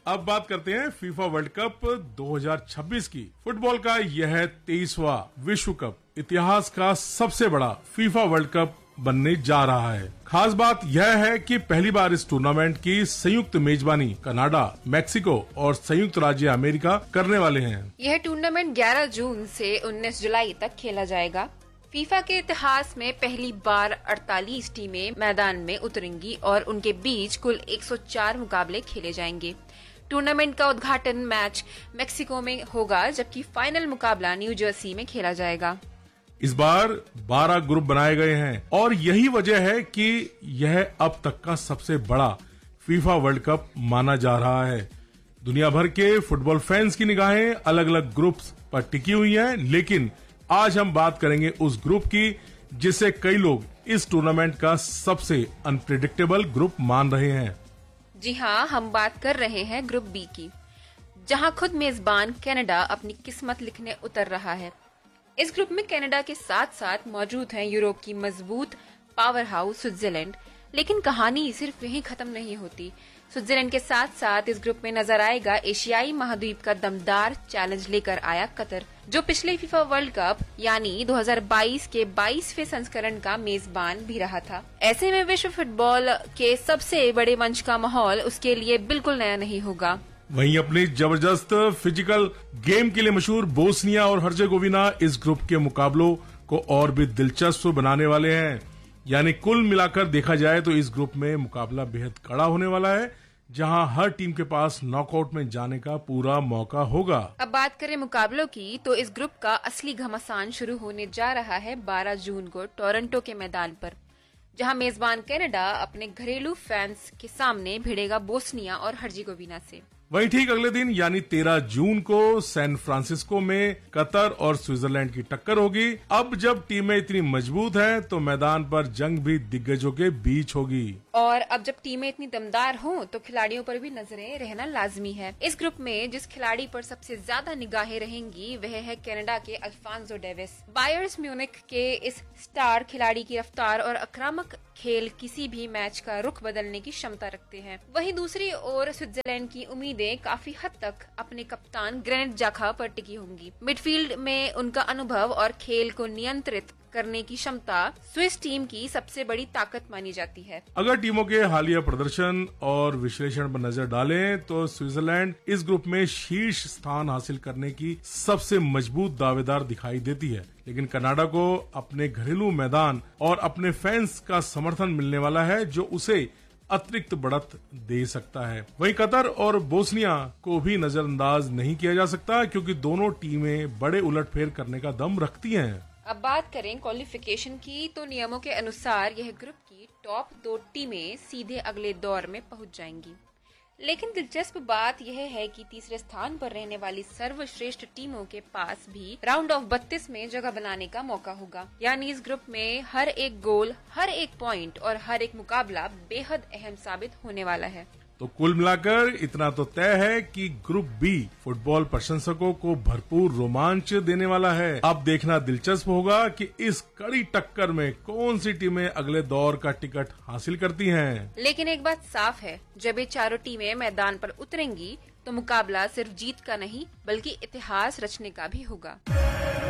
अब बात करते हैं फीफा वर्ल्ड कप 2026 की। फुटबॉल का यह 23वां विश्व कप इतिहास का सबसे बड़ा फीफा वर्ल्ड कप बनने जा रहा है। खास बात यह है कि पहली बार इस टूर्नामेंट की संयुक्त मेजबानी कनाडा, मैक्सिको और संयुक्त राज्य अमेरिका करने वाले हैं। यह टूर्नामेंट 11 जून से 19 जुलाई तक खेला जाएगा। फीफा के इतिहास में पहली बार 48 टीमें मैदान में उतरेंगी और उनके बीच कुल 104 मुकाबले खेले जाएंगे। टूर्नामेंट का उद्घाटन मैच मेक्सिको में होगा, जबकि फाइनल मुकाबला न्यू जर्सी में खेला जाएगा। इस बार 12 ग्रुप बनाए गए हैं और यही वजह है कि यह अब तक का सबसे बड़ा फीफा वर्ल्ड कप माना जा रहा है। दुनिया भर के फुटबॉल फैंस की निगाहें अलग अलग ग्रुप्स पर टिकी हुई हैं, लेकिन आज हम बात करेंगे उस ग्रुप की जिसे कई लोग इस टूर्नामेंट का सबसे अनप्रेडिक्टेबल ग्रुप मान रहे हैं। जी हाँ, हम बात कर रहे हैं ग्रुप बी की, जहां खुद मेजबान कनाडा अपनी किस्मत लिखने उतर रहा है। इस ग्रुप में कनाडा के साथ साथ मौजूद हैं यूरोप की मजबूत पावर हाउस स्विट्जरलैंड। लेकिन कहानी सिर्फ यहीं खत्म नहीं होती। स्विट्जरलैंड के साथ साथ इस ग्रुप में नजर आएगा एशियाई महाद्वीप का दमदार चैलेंज लेकर आया कतर, जो पिछले फीफा वर्ल्ड कप यानी 2022 के 22वें संस्करण का मेजबान भी रहा था। ऐसे में विश्व फुटबॉल के सबसे बड़े मंच का माहौल उसके लिए बिल्कुल नया नहीं होगा। वहीं अपनी जबरदस्त फिजिकल गेम के लिए मशहूर बोस्निया और हर्जेगोविना इस ग्रुप के मुकाबलों को और भी दिलचस्प बनाने वाले हैं। यानी कुल मिलाकर देखा जाए तो इस ग्रुप में मुकाबला बेहद कड़ा होने वाला है, जहां हर टीम के पास नॉकआउट में जाने का पूरा मौका होगा। अब बात करें मुकाबलों की, तो इस ग्रुप का असली घमासान शुरू होने जा रहा है 12 जून को टोरंटो के मैदान पर, जहां मेजबान कनाडा अपने घरेलू फैंस के सामने भिड़ेगा बोस्निया और हर्जेगोविना से। वहीं ठीक अगले दिन यानी 13 जून को सैन फ्रांसिस्को में कतर और स्विट्जरलैंड की टक्कर होगी। अब जब टीमें इतनी मजबूत हैं, तो मैदान पर जंग भी दिग्गजों के बीच होगी। और अब जब टीमें इतनी दमदार हों, तो खिलाड़ियों पर भी नजरें रहना लाजमी है। इस ग्रुप में जिस खिलाड़ी पर सबसे ज्यादा निगाहें रहेंगी वह है कनाडा के अल्फांसो डेविस। बायर्स म्यूनिख के इस स्टार खिलाड़ी की रफ्तार और आक्रामक खेल किसी भी मैच का रुख बदलने की क्षमता रखते हैं। वहीं दूसरी ओर स्विट्जरलैंड की उम्मीदें काफी हद तक अपने कप्तान ग्रेनिट जाखा पर टिकी होंगी। मिडफील्ड में उनका अनुभव और खेल को नियंत्रित करने की क्षमता स्विस टीम की सबसे बड़ी ताकत मानी जाती है। अगर टीमों के हालिया प्रदर्शन और विश्लेषण पर नजर डालें, तो स्विट्जरलैंड इस ग्रुप में शीर्ष स्थान हासिल करने की सबसे मजबूत दावेदार दिखाई देती है। लेकिन कनाडा को अपने घरेलू मैदान और अपने फैंस का समर्थन मिलने वाला है, जो उसे अतिरिक्त बढ़त दे सकता है। वहीं कतर और बोस्निया को भी नजरअंदाज नहीं किया जा सकता, क्योंकि दोनों टीमें बड़े उलटफेर करने का दम रखती हैं। अब बात करें क्वालिफिकेशन की, तो नियमों के अनुसार यह ग्रुप की टॉप 2 टीमें सीधे अगले दौर में पहुंच जाएंगी। लेकिन दिलचस्प बात यह है कि तीसरे स्थान पर रहने वाली सर्वश्रेष्ठ टीमों के पास भी राउंड ऑफ 32 में जगह बनाने का मौका होगा। यानी इस ग्रुप में हर एक गोल, हर एक पॉइंट और हर एक मुकाबला बेहद अहम साबित होने वाला है। तो कुल मिलाकर इतना तो तय है कि ग्रुप बी फुटबॉल प्रशंसकों को भरपूर रोमांच देने वाला है। अब देखना दिलचस्प होगा कि इस कड़ी टक्कर में कौन सी टीमें अगले दौर का टिकट हासिल करती हैं। लेकिन एक बात साफ है, जब ये चारों टीमें मैदान पर उतरेंगी, तो मुकाबला सिर्फ जीत का नहीं बल्कि इतिहास रचने का भी होगा।